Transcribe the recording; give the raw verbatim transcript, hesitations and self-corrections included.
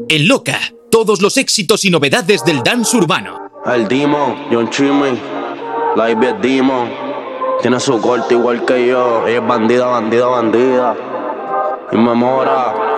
En Loca, todos los éxitos y novedades del dance urbano. El Demon, John Chimmy, la Ivy es Demon. Tiene su corte igual que yo. Ella es bandida, bandida, bandida. Y me mora.